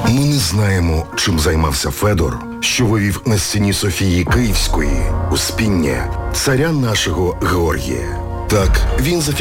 Ми не знаємо, чим займався Федор, що вивів на стіні Софії Київської Успіння царя нашого Георгія. Так, він